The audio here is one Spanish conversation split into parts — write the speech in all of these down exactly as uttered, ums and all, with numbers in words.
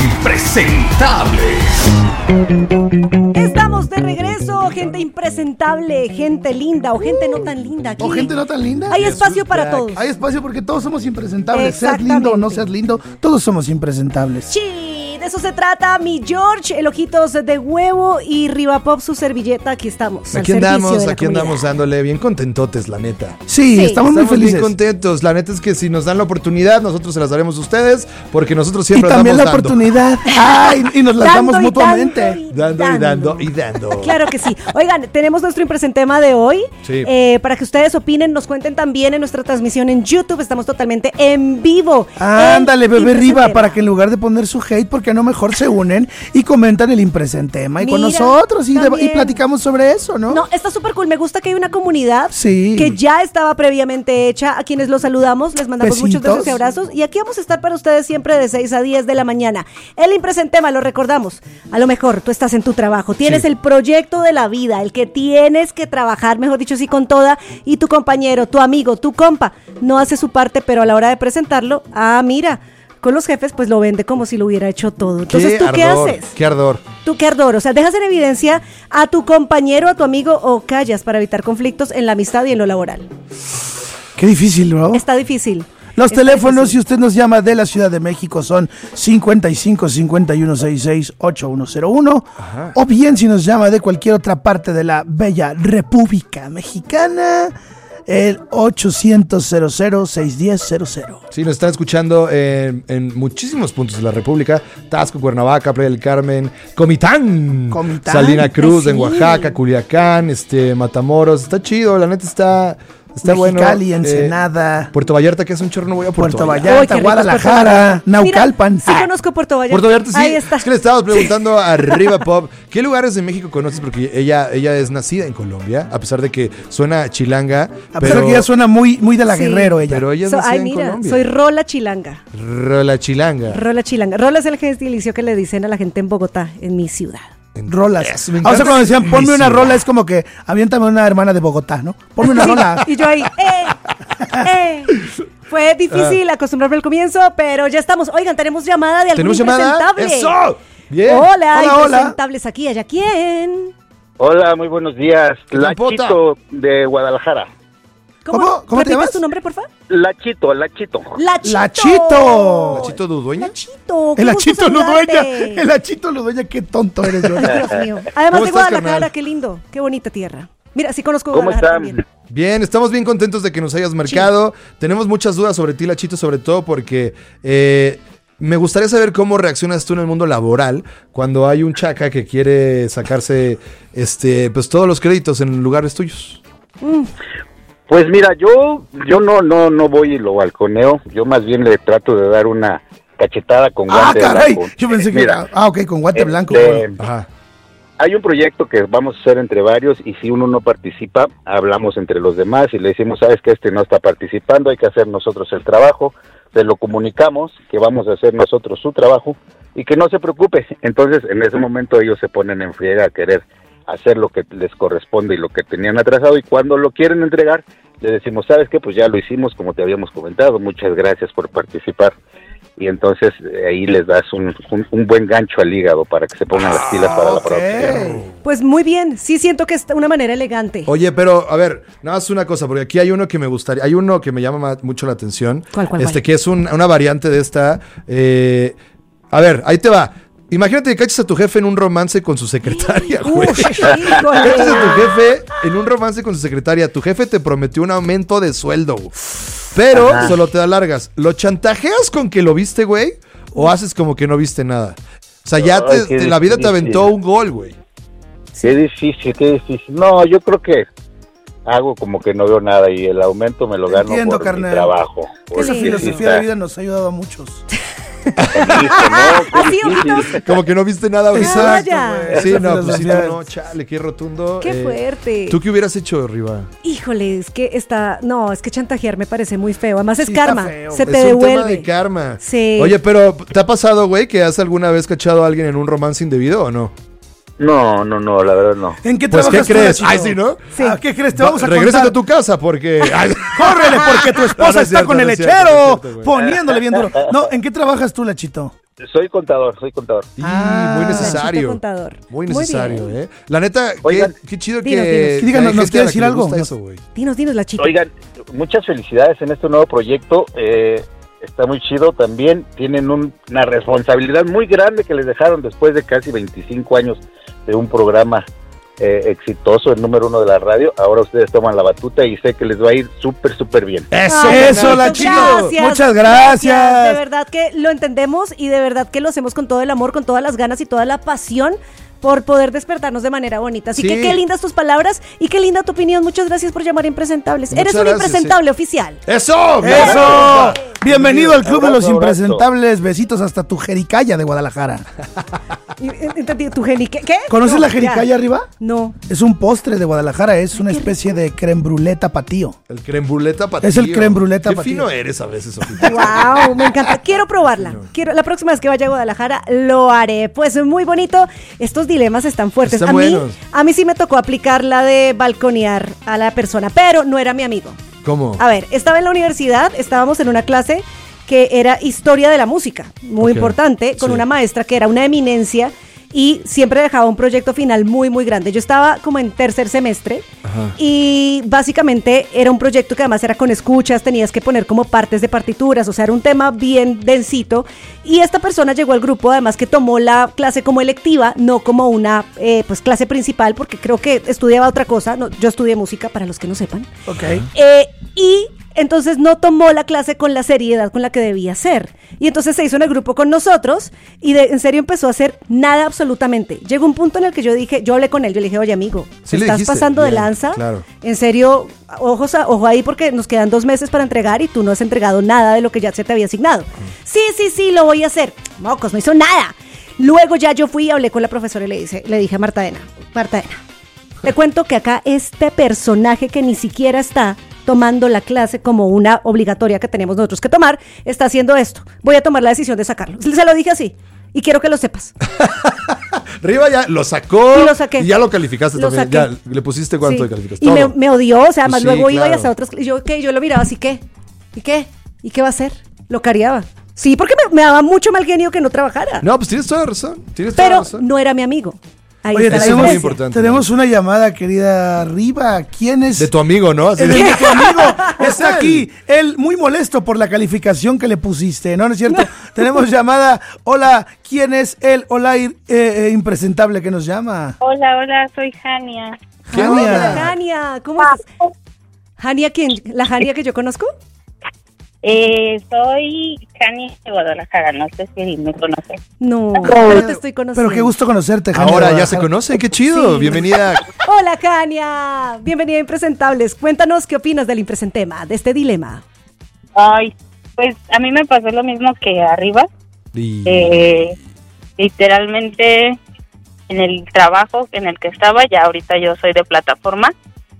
impresentables. Estamos de regreso, gente impresentable, gente linda o gente no tan linda. Aquí o gente no tan linda. Hay espacio para todos. Hay espacio porque todos somos impresentables. Seas lindo o no seas lindo, todos somos impresentables. Sí, de eso se trata. Mi George, el ojitos de huevo y Rivapop, su servilleta. Aquí estamos. Aquí andamos, aquí andamos dándole bien contentotes, la neta. Sí, sí. estamos muy estamos felices. bien contentos. La neta es que si nos dan la oportunidad, nosotros se las daremos a ustedes, porque nosotros siempre y también la dando. oportunidad. Ay, y nos las damos y mutuamente. Dando y dando, dando y dando y dando. Claro que sí. Oigan, tenemos nuestro impresentema de hoy. Sí. Eh, para que ustedes opinen, nos cuenten también en nuestra transmisión en YouTube. Estamos totalmente en vivo. Ándale, bebé Riva, para que en lugar de poner su hate, porque no mejor se unen y comentan el impresentema y Mira, con nosotros y, de, y platicamos sobre eso, ¿no? No, está súper cool. Me gusta que hay una comunidad sí. que ya estaba previamente hecha. A quienes los saludamos, les mandamos Besitos. muchos besos y abrazos. Y aquí vamos a estar para ustedes siempre de seis a diez de la mañana. El impresentema, lo recordamos. A lo mejor tú estás en tu trabajo, tienes sí. el proyecto de la vida, el que tienes que trabajar, mejor dicho, sí con toda, y tu compañero, tu amigo, tu compa, no hace su parte, pero a la hora de presentarlo, ah, mira, con los jefes, pues lo vende como si lo hubiera hecho todo. Entonces, ¿tú qué haces? Qué ardor. ¿Tú qué ardor? O sea, dejas en evidencia a tu compañero, a tu amigo, o callas para evitar conflictos en la amistad y en lo laboral. Qué difícil, ¿no? Está difícil. Los Está teléfonos, difícil. si usted nos llama de la Ciudad de México, son cincuenta y cinco, cincuenta y uno, sesenta y seis, ochenta y uno cero uno. Ajá. O bien, si nos llama de cualquier otra parte de la bella República Mexicana, el ochocientos, cero cero, seiscientos diez, cero cero. Sí, nos están escuchando en, en muchísimos puntos de la República. Tasco, Cuernavaca, Playa del Carmen, Comitán, Comitán. Salina Cruz, sí. en Oaxaca, Culiacán, este, Matamoros. Está chido, la neta está... Está Mexicali, bueno. Ensenada. Eh, Puerto Vallarta, que es un chorro, no voy a Puerto, Puerto Vallarta. Vallarta, Uy, Guadalajara, Naucalpan. Mira, sí conozco Puerto Vallarta. Puerto Vallarta, sí. Ahí está. Es que le estábamos preguntando a Rivapop, ¿qué lugares de México conoces? Porque ella, ella es nacida en Colombia, a pesar de que suena chilanga. A pesar pero, de que ella suena muy, muy de la sí, Guerrero, ella. Pero ella es So, nacida ay, en mira, Colombia. soy Rola Chilanga. Rola chilanga. Rola Chilanga. Rola es el gentilicio que le dicen a la gente en Bogotá, en mi ciudad. En rolas. Eso, me Ah, o sea, encanta cuando decían, ponme mi una ciudad. rola, es como que aviéntame una hermana de Bogotá, ¿no? Ponme una rola. Y yo ahí, ¡eh! ¡eh! Fue difícil ah. acostumbrarme al comienzo, pero ya estamos. Oigan, tenemos llamada de algún ¿Tenemos llamada? impresentable. ¡Eso! Bien. Hola, Hola, hola. impresentables aquí, allá. ¿Quién? Hola, muy buenos días. Lachito de Guadalajara. ¿Cómo, ¿Cómo? ¿Cómo te ¿Repites llamas? tu nombre, por favor? Lachito, Lachito. Lachito. Lachito. ¿Lachito Dudueña? Lachito. El qué gusto Lachito Ludueña. saludarte. El Lachito Ludueña, qué tonto eres, yo. Dios mío. Además ¿Cómo de estás, Guadalajara, carnal? qué lindo, qué bonita tierra. Mira, sí conozco ¿Cómo Guadalajara están? también. Bien, estamos bien contentos de que nos hayas marcado. Tenemos muchas dudas sobre ti, Lachito, sobre todo porque eh, me gustaría saber cómo reaccionas tú en el mundo laboral cuando hay un chaca que quiere sacarse este, pues, todos los créditos en lugares tuyos. Mm. Pues mira, yo yo no no no voy y lo balconeo. Yo más bien le trato de dar una cachetada con Ah, guante caray. blanco. Yo pensé que Mira, era. Ah, ok, con guante este, blanco. Bueno. Ajá. hay un proyecto que vamos a hacer entre varios y si uno no participa, hablamos entre los demás y le decimos, sabes que este no está participando, hay que hacer nosotros el trabajo, se lo comunicamos que vamos a hacer nosotros su trabajo y que no se preocupe. Entonces, en ese momento ellos se ponen en friega a querer hacer lo que les corresponde y lo que tenían atrasado y cuando lo quieren entregar, le decimos, ¿sabes qué? Pues ya lo hicimos como te habíamos comentado, muchas gracias por participar. Y entonces eh, ahí les das un, un, un buen gancho al hígado para que se pongan las pilas para okay. la próxima. Pues muy bien, sí siento que es una manera elegante. Oye, pero a ver, nada más una cosa, porque aquí hay uno que me gustaría, hay uno que me llama ma- mucho la atención. ¿Cuál, cuál, Este, cuál? que es un- una variante de esta. eh, a ver, ahí te va. Imagínate que cachas a tu jefe en un romance con su secretaria, güey. Uy, Cachas a tu jefe en un romance con su secretaria. Tu jefe te prometió un aumento de sueldo, güey. Pero Ajá. solo te da largas. ¿Lo chantajeas con que lo viste, güey? ¿O haces como que no viste nada? O sea, ya Ay, te, qué te- la vida te difícil. aventó un gol, güey. Qué difícil, qué difícil. No, yo creo que hago como que no veo nada y el aumento me lo gano Entiendo, por carnal. mi trabajo. Esa Porque filosofía sí está de vida nos ha ayudado a muchos. difícil, ¿no? Qué Así, difícil. ojitos. Como que no viste nada ahorita. Exacto, Vaya. güey. Sí, Esa no, pues sí, filosofía no, chale, qué rotundo. Qué Eh, fuerte. ¿Tú qué hubieras hecho, Riva? Híjole, es que está... No, es que chantajear me parece muy feo. Además es Sí, está karma. feo. Se Es te un devuelve. tema de karma. Sí. Oye, pero ¿te ha pasado, güey, que has alguna vez cachado a alguien en un romance indebido o no? No, no, no, la verdad no. ¿En qué Pues, trabajas ¿qué tú, crees? Nachito? Ay, sí, ¿no? Sí. Ah, ¿qué crees? Te Va, vamos a regrésate contar. a tu casa porque... Ay, ¡Córrele, porque tu esposa No, no es está cierto, con no el es cierto, lechero! no es cierto, güey. Poniéndole bien duro. No, ¿en qué trabajas tú, Lachito? Soy contador, soy contador. Y Ah, muy Nachito necesario. contador. Muy Muy necesario, bien. ¿eh? La neta, qué, Oigan, qué chido dinos, que. dinos. que Sí, díganos, hay ¿nos gente quiere a la decir que le algo? gusta Nos- eso, güey. Dinos, dinos la chica. Oigan, muchas felicidades en este nuevo proyecto. Eh, está muy chido también. Tienen un- una responsabilidad muy grande que les dejaron después de casi veinticinco años de un programa eh, exitoso, el número uno de la radio. Ahora ustedes toman la batuta y sé que les va a ir súper, súper bien. Eso, Ay, eso, Nachito, la chica. gracias, Muchas gracias. De verdad que lo entendemos y de verdad que lo hacemos con todo el amor, con todas las ganas y toda la pasión por poder despertarnos de manera bonita. Así Sí. que qué lindas tus palabras y qué linda tu opinión. Muchas gracias por llamar Impresentables. Muchas Eres un gracias, impresentable oficial. ¡Eso! ¡Eso! Bienvenido al Club de los Abrazo, abrazo. Impresentables. Besitos hasta tu jericaya de Guadalajara. Y- Entendí, ¿tu geni qué? ¿Qué? ¿Conoces No, la jericaya ya. arriba? No. Es un postre de Guadalajara, es una especie de creme brûlée tapatío. El creme brûlée tapatío. Es el creme brûlée Qué tapatío. fino eres a veces, Sofía. Wow, me encanta. Quiero probarla. Quiero, la próxima vez que vaya a Guadalajara lo haré. Pues muy bonito. Estos dilemas están fuertes. Están a mí, buenos. a mí sí me tocó aplicar la de balconear a la persona, pero no era mi amigo. ¿Cómo? A ver, estaba en la universidad, estábamos en una clase que era historia de la música, muy Ok, importante, con sí. una maestra que era una eminencia y siempre dejaba un proyecto final muy, muy grande. Yo estaba como en tercer semestre Ajá. y básicamente era un proyecto que además era con escuchas, tenías que poner como partes de partituras, o sea, era un tema bien densito. Y esta persona llegó al grupo, además que tomó la clase como electiva, no como una eh, pues clase principal, porque creo que estudiaba otra cosa. No, yo estudié música, para los que no sepan. Ok. Eh, y entonces no tomó la clase con la seriedad con la que debía ser. Y entonces se hizo en el grupo con nosotros y de, en serio empezó a hacer nada absolutamente. Llegó un punto en el que yo dije, yo hablé con él, yo le dije, oye amigo, Sí ¿te le estás dijiste, pasando de bien, lanza? claro. En serio, ojos a- ojo ahí porque nos quedan dos meses para entregar y tú no has entregado nada de lo que ya se te había asignado. Sí, sí, sí, lo voy a hacer. Mocos, no hizo nada. Luego ya yo fui y hablé con la profesora y le, dice, le dije a Marta Ena, Marta Ena, te cuento que acá este personaje que ni siquiera está tomando la clase como una obligatoria que tenemos nosotros que tomar, está haciendo esto. Voy a tomar la decisión de sacarlo. Se lo dije así. Y quiero que lo sepas. Riva ya lo sacó. Y lo saqué. Y ya lo calificaste Lo también. saqué. Ya le pusiste cuánto Sí. de calificaste. Y me, Todo. me odió, o sea, además Sí, luego iba y claro. hasta otras. Y yo, ¿qué? Yo lo miraba así, ¿qué? ¿Y qué? ¿Y qué va a hacer? Lo cariaba. Sí, porque me, me daba mucho mal genio que no trabajara. No, pues tienes toda la razón. Tienes toda la pero razón. no era mi amigo. Ahí Oye, está la eso es muy tenemos, diferencia. importante. tenemos una llamada, querida Riva. ¿Quién es? De tu amigo, ¿no? Así El de- de tu amigo está él. aquí. Él muy molesto por la calificación que le pusiste, ¿no? ¿No es cierto? Tenemos llamada. Hola, ¿quién es el Olair eh, eh, impresentable que nos llama? Hola, hola, soy Jania. Jania. Hola, Jania, ¿cómo estás? Jania, ¿quién? ¿La Jania que yo conozco? Eh, soy Jania de Guadalajara, no sé si me conoces. No, pero te estoy conociendo. Pero qué gusto conocerte, Jania. Ahora de ya se Guadalajara. conocen. Qué chido. Sí. Bienvenida. Hola, Jania. Bienvenida a Impresentables. Cuéntanos qué opinas del impresentema, de este dilema. Ay, pues a mí me pasó lo mismo que arriba. Y- Eh, literalmente en el trabajo en el que estaba, ya ahorita yo soy de plataforma.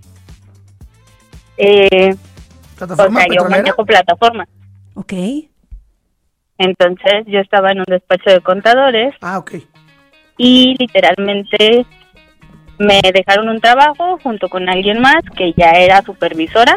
Eh, o ¿Plataforma sea, yo petrolera? manejo plataforma. Ok. Entonces yo estaba en un despacho de contadores Ah, ok. y literalmente me dejaron un trabajo junto con alguien más que ya era supervisora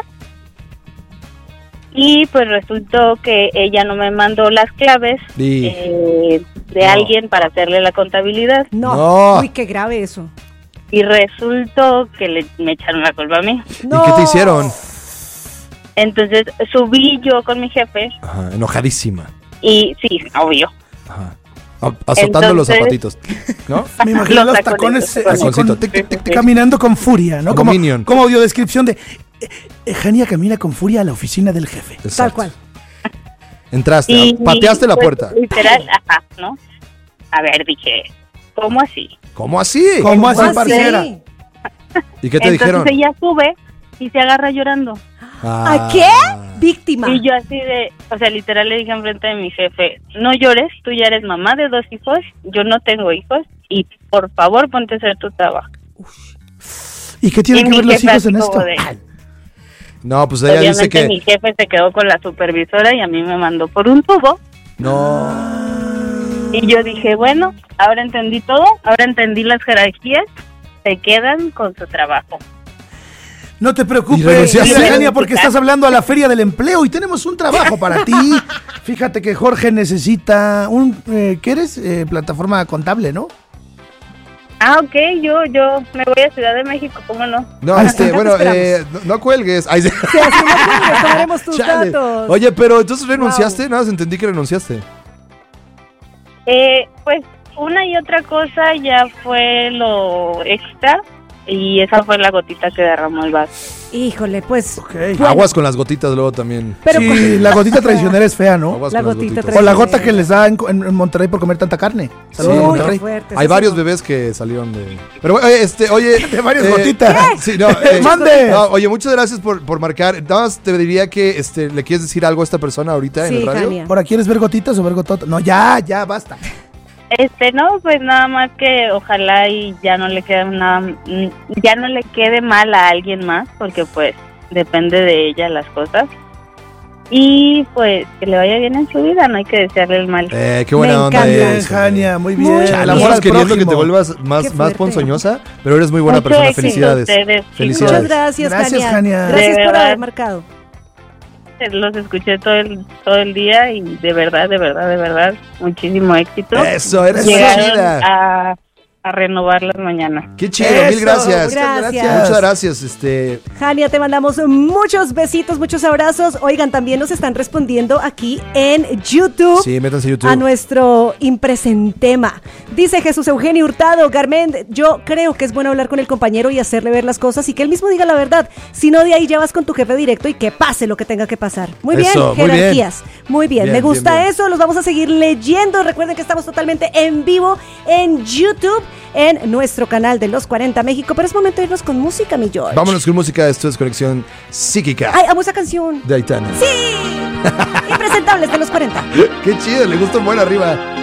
y pues resultó que ella no me mandó las claves Y- eh, de No. alguien para hacerle la contabilidad No. No. Uy, qué grave eso. y resultó que le, me echaron la culpa a mí. No. ¿Y qué te hicieron? Entonces subí yo con mi jefe Ajá, enojadísima. y sí, obvio. Ajá. A- Azotando los Entonces- zapatitos. ¿No? Me imagino Los los tacones, tacones eh, los así taconcitos. con- Tic, tic, tic, tic. caminando con furia, ¿no? Como Como, Minion. como audiodescripción de eh, eh, Jania camina con furia a la oficina del jefe. Tal Exacto. cual. Entraste, Y, pateaste la pues, puerta. Literal, ajá, ¿no? A ver, dije, ¿cómo así? ¿Cómo así? ¿Cómo así, Ah, parcera? sí. ¿Y qué te Entonces dijeron? ella sube y se agarra llorando. ¿A qué? Víctima. Y yo así de, o sea, literal le dije enfrente de mi jefe, no llores, tú ya eres mamá de dos hijos, yo no tengo hijos y por favor ponte a hacer tu trabajo. ¿Y qué tienen Y que mi ver los jefe hijos así en como esto? de- Ay, No, pues ella dice Obviamente mi que... jefe se quedó con la supervisora y a mí me mandó por un tubo. No. Y yo dije, bueno, ahora entendí todo, ahora entendí las jerarquías, se quedan con su trabajo. No te ¿Y preocupes, renunciaste? mira, Jania, porque estás hablando a la Feria del Empleo y tenemos un trabajo para ti. Fíjate que Jorge necesita un, eh, ¿qué eres? Eh, plataforma contable, ¿no? Ah, ok, yo, yo me voy a Ciudad de México, ¿cómo no? No, Ah, este, ya te bueno, esperamos. eh, no, no cuelgues. Ay, sí. Sí, así no puedes, tomaremos tus Chale. datos. Oye, pero entonces renunciaste, nada más entendí que renunciaste. Eh, pues una y otra cosa ya fue lo extra y esa fue la gotita que derramó el vaso. Híjole, pues. Ok. Bueno. Aguas con las gotitas luego también. Pero sí, la gotita traicionera es fea, ¿no? Aguas La con las gotita gotitas. O la gota que les da en, en- en Monterrey por comer tanta carne. Saludos, Uy, qué Monterrey. fuerte, Hay sí, varios sí. bebés que salieron de. Pero oye, este, oye. De varias eh, gotitas. Sí, no, eh, ¡Mande! no, oye, muchas gracias por, por marcar. Nada más te diría que este, le quieres decir algo a esta persona ahorita en Sí, el radio. Jania. Ahora, ¿quieres ver gotitas o ver gototas? No, ya, ya, basta. Este, no, pues nada más que ojalá y ya no le quede nada, mm, ya no le quede mal a alguien más, porque pues depende de ella las cosas. Y pues que le vaya bien en su vida, no hay que desearle el mal. Eh, qué buena Me onda encanta. Bien, es. Jania, muy bien. Muy A bien. lo mejor Amor estás al queriendo que prójimo. te vuelvas Qué más, más fuerte. ponzoñosa, pero eres muy buena Mucho persona. éxito a Felicidades. ustedes, chicos. Felicidades. Muchas gracias, Gracias, Jania. Jania. Gracias De por verdad. haber marcado. Los escuché todo el todo el día y de verdad, de verdad, de verdad, muchísimo éxito. Eso, eres Llegaron chida. a, a renovar las mañanas. Qué chido, Eso, mil gracias. muchas Gracias. Muchas gracias. Este, Jania, te mandamos muchos besitos, muchos abrazos. Oigan, también nos están respondiendo aquí en YouTube. sí, métanse a YouTube. A nuestro impresentema. Dice Jesús Eugenio Hurtado, Carmen, yo creo que es bueno hablar con el compañero y hacerle ver las cosas y que él mismo diga la verdad. Si no, de ahí ya vas con tu jefe directo y que pase lo que tenga que pasar. Muy bien, Eso, muy bien. jerarquías. Muy bien, Bien, me gusta bien, bien. eso. Los vamos a seguir leyendo. Recuerden que estamos totalmente en vivo en YouTube, en nuestro canal de Los cuarenta México. Pero es momento de irnos con música, mi George. Vámonos con música. Esto es Conexión Psíquica Ay, amo esa canción. de Aitana. ¡Sí! Impresentables de Los cuarenta. Qué chido, le gusta un buen arriba.